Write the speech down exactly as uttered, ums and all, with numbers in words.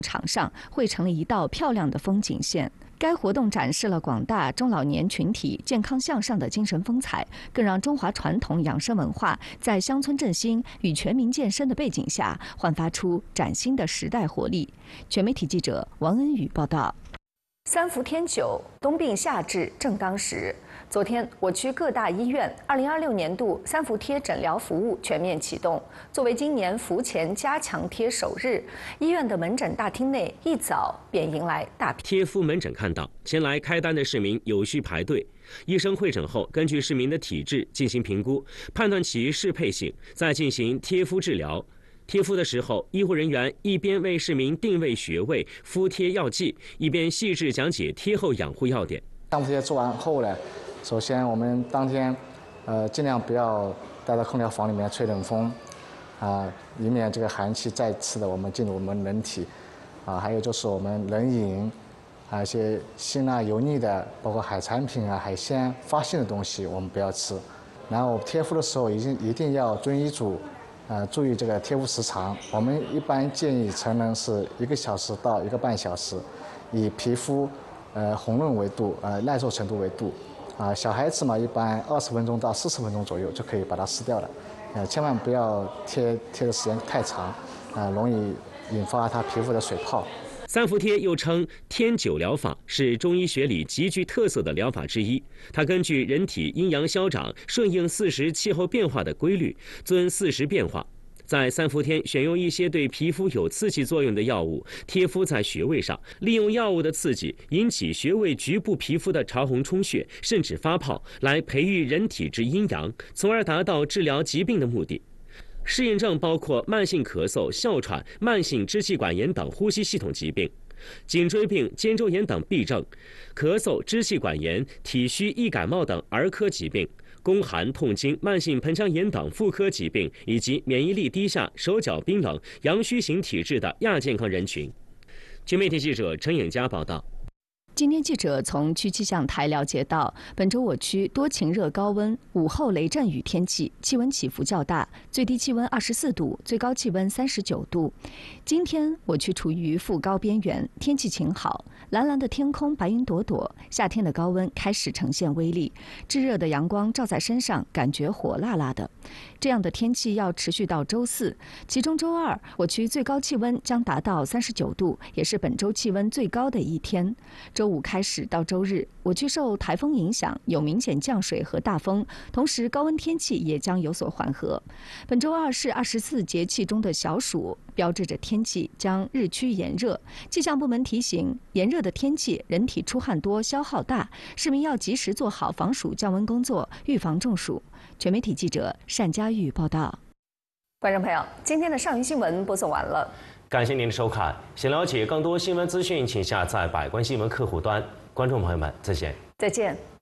场上汇成了一道漂亮的风景线。该活动展示了广大中老年群体健康向上的精神风采，更让中华传统养生文化在乡村振兴与全民健身的背景下，焕发出崭新的时代活力。全媒体记者王恩宇报道。三伏天久，冬病夏治正当时。昨天，我区各大医院二零二六年度三伏贴诊疗服务全面启动。作为今年伏前加强贴首日，医院的门诊大厅内一早便迎来大批贴敷门诊看到，前来开单的市民有序排队。医生会诊后，根据市民的体质进行评估，判断其适配性，再进行贴敷治疗。贴敷的时候，医护人员一边为市民定位穴位、敷贴药剂，一边细致讲解贴后养护要点。 三伏贴做完后呢，首先我们当天，呃，尽量不要待在空调房里面吹冷风，啊，以免这个寒气再次的我们进入我们人体，啊，还有就是我们冷饮，啊，一些辛辣油腻的，包括海产品啊、海鲜发性的东西我们不要吃。然后贴敷的时候一定一定要遵医嘱。呃，注意这个贴敷时长，我们一般建议成人是一个小时到一个半小时，以皮肤呃红润为度，呃耐受程度为度。啊、呃，小孩子嘛，一般二十分钟到四十分钟左右就可以把它撕掉了。呃，千万不要贴贴的时间太长，啊、呃，容易引发他皮肤的水泡。 三伏贴又称天灸疗法，是中医学里极具特色的疗法之一。它根据人体阴阳消长、顺应四时气候变化的规律，遵四时变化，在三伏天选用一些对皮肤有刺激作用的药物贴敷在穴位上，利用药物的刺激引起穴位局部皮肤的潮红充血，甚至发泡，来培育人体之阴阳，从而达到治疗疾病的目的。适应症包括慢性咳嗽、哮喘、慢性支气管炎等呼吸系统疾病，颈椎病、肩周炎等痹症，咳嗽、支气管炎、体虚易感冒等儿科疾病，宫寒、痛经、慢性盆腔炎等妇科疾病，以及免疫力低下、手脚冰冷、阳虚型体质的亚健康人群。全媒体记者陈颖佳报道。 今天记者从区气象台了解到，本周我区多晴热高温、午后雷阵雨天气，气温起伏较大，最低气温二十四度，最高气温三十九度。今天我区处于副高边缘，天气晴好，蓝蓝的天空，白云朵朵，夏天的高温开始呈现威力，炙热的阳光照在身上，感觉火辣辣的。这样的天气要持续到周四，其中周二我区最高气温将达到三十九度，也是本周气温最高的一天。周五开始到周日，我区受台风影响，有明显降水和大风，同时高温天气也将有所缓和。本周二是二十四节气中的小暑，标志着天气将日趋炎热。气象部门提醒，炎热的天气，人体出汗多，消耗大，市民要及时做好防暑降温工作，预防中暑。全媒体记者单佳玉报道。观众朋友，今天的上云新闻播送完了。 感谢您的收看。想了解更多新闻资讯，请下载百官新闻客户端。观众朋友们，再见。 再见。